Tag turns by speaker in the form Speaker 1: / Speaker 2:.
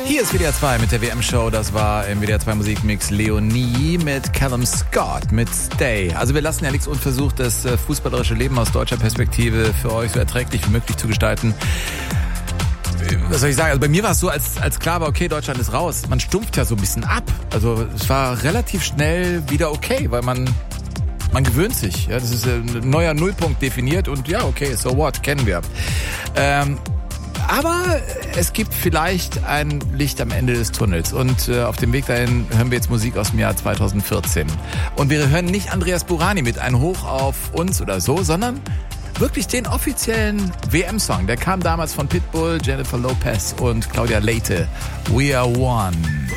Speaker 1: Hier ist WDR 2 mit der WM-Show. Das war im WDR 2 Musikmix Leonie mit Callum Scott mit Stay. Also wir lassen ja nichts unversucht, das fußballerische Leben aus deutscher Perspektive für euch so erträglich wie möglich zu gestalten. Was soll ich sagen? Also bei mir war es so, als klar war, okay, Deutschland ist raus. Man stumpft ja so ein bisschen ab. Also es war relativ schnell wieder okay, weil man gewöhnt sich. Ja, das ist ein neuer Nullpunkt definiert und ja, okay, so what, kennen wir. Aber es gibt vielleicht ein Licht am Ende des Tunnels und auf dem Weg dahin hören wir jetzt Musik aus dem Jahr 2014. Und wir hören nicht Andreas Burani mit Ein Hoch auf uns oder so, sondern wirklich den offiziellen WM-Song. Der kam damals von Pitbull, Jennifer Lopez und Claudia Leite. We are one.